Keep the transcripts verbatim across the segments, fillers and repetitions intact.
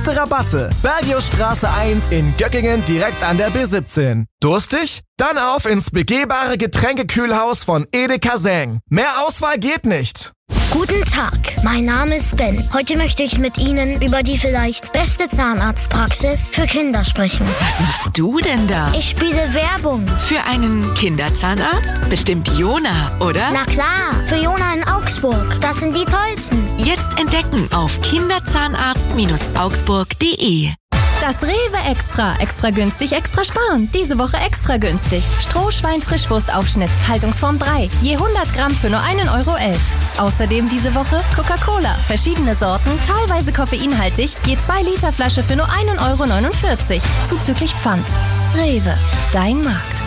beste Rabatte. Bergiusstraße eins in Göckingen direkt an der B siebzehn. Durstig? Dann auf ins begehbare Getränkekühlhaus von Edeka Säng. Mehr Auswahl geht nicht. Guten Tag, mein Name ist Ben. Heute möchte ich mit Ihnen über die vielleicht beste Zahnarztpraxis für Kinder sprechen. Was machst du denn da? Ich spiele Werbung. Für einen Kinderzahnarzt? Bestimmt Jona, oder? Na klar, für Jona in Augsburg. Das sind die tollsten. Jetzt entdecken auf kinderzahnarzt augsburg punkt de. Das Rewe Extra. Extra günstig, extra sparen. Diese Woche extra günstig. Strohschwein-Frischwurstaufschnitt. Haltungsform drei. Je hundert Gramm für nur einen Euro elf. Außerdem diese Woche Coca-Cola. Verschiedene Sorten, teilweise koffeinhaltig. Je zwei Liter Flasche für nur einen Euro neunundvierzig. Zuzüglich Pfand. Rewe. Dein Markt.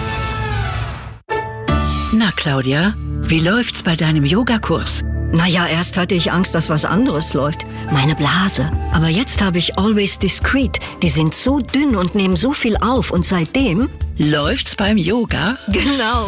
Na, Claudia, wie läuft's bei deinem Yogakurs? Naja, erst hatte ich Angst, dass was anderes läuft. Meine Blase. Aber jetzt habe ich Always Discreet. Die sind so dünn und nehmen so viel auf. Und seitdem... Läuft's beim Yoga? Genau.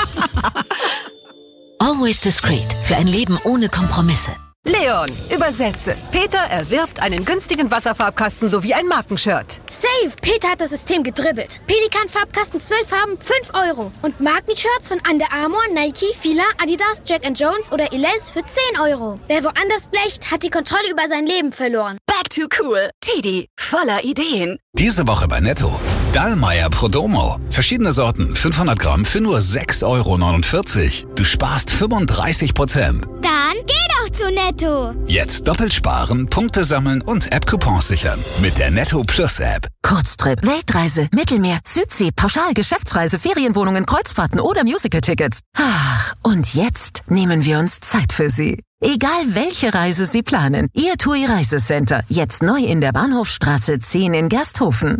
Always Discreet. Für ein Leben ohne Kompromisse. Leon, übersetze. Peter erwirbt einen günstigen Wasserfarbkasten sowie ein Markenshirt. Save! Peter hat das System gedribbelt. Pelikan-Farbkasten, zwölf Farben, fünf Euro. Und Markenshirts von Under Armour, Nike, Fila, Adidas, Jack and Jones oder Elize für zehn Euro. Wer woanders blecht, hat die Kontrolle über sein Leben verloren. Back to cool. Teddy, voller Ideen. Diese Woche bei Netto. Dallmayr Prodomo. Verschiedene Sorten, fünfhundert Gramm für nur sechs Euro neunundvierzig. Du sparst fünfunddreißig Prozent. Dann geh doch zu Netto. Jetzt doppelt sparen, Punkte sammeln und App-Coupons sichern. Mit der Netto Plus App. Kurztrip, Weltreise, Mittelmeer, Südsee, Pauschal, Geschäftsreise, Ferienwohnungen, Kreuzfahrten oder Musical-Tickets. Ach, und jetzt nehmen wir uns Zeit für Sie. Egal welche Reise Sie planen, Ihr TUI Reisecenter. Jetzt neu in der Bahnhofstraße zehn in Gersthofen.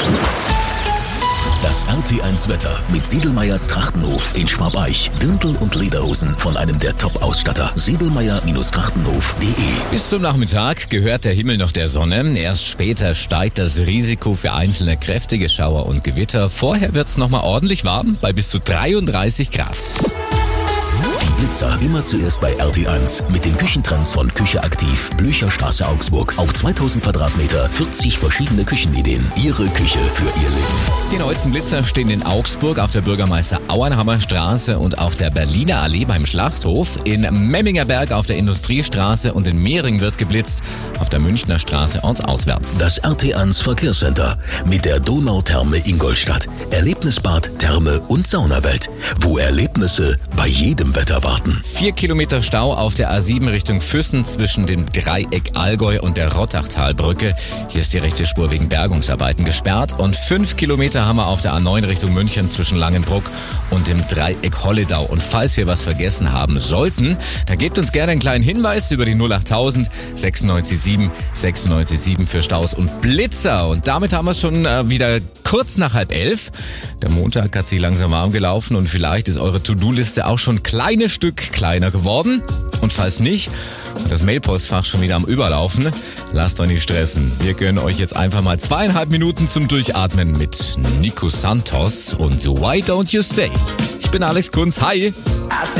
Das R T eins Wetter mit Siedelmeyers Trachtenhof in Schwabeich. Dirndl und Lederhosen von einem der Top-Ausstatter. Siedelmeier Trachtenhof punkt de. Bis zum Nachmittag gehört der Himmel noch der Sonne. Erst später steigt das Risiko für einzelne kräftige Schauer und Gewitter. Vorher wird's nochmal ordentlich warm bei bis zu dreiunddreißig Grad. Die Blitzer immer zuerst bei R T eins mit den Küchentrends von Küche aktiv, Blücherstraße Augsburg. Auf zweitausend Quadratmeter, vierzig verschiedene Küchenideen. Ihre Küche für Ihr Leben. Die neuesten Blitzer stehen in Augsburg auf der Bürgermeister Auenhammer Straße und auf der Berliner Allee beim Schlachthof. In Memminger Berg auf der Industriestraße und in Mehring wird geblitzt. Auf der Münchner Straße ortsauswärts. Das R T eins Verkehrscenter mit der Donautherme Ingolstadt. Erlebnisbad, Therme und Saunawelt. Wo Erlebnisse bei jedem Wetter warten. Vier Kilometer Stau auf der A sieben Richtung Füssen zwischen dem Dreieck Allgäu und der Rottachtalbrücke. Hier ist die rechte Spur wegen Bergungsarbeiten gesperrt. Und fünf Kilometer haben wir auf der A neun Richtung München zwischen Langenbruck und dem Dreieck Holledau. Und falls wir was vergessen haben sollten, dann gebt uns gerne einen kleinen Hinweis über die null achttausend sechsundneunzig sieben sechsundneunzig sieben für Staus und Blitzer. Und damit haben wir schon äh, wieder kurz nach halb elf. Der Montag hat sich langsam warm gelaufen und vielleicht ist eure To-Do-Liste auch schon ein kleines Stück kleiner geworden. Und falls nicht, und das Mailpostfach schon wieder am Überlaufen, lasst euch nicht stressen. Wir gönnen euch jetzt einfach mal zweieinhalb Minuten zum Durchatmen mit Nico Santos und Why Don't You Stay. Ich bin Alex Kunz, hi!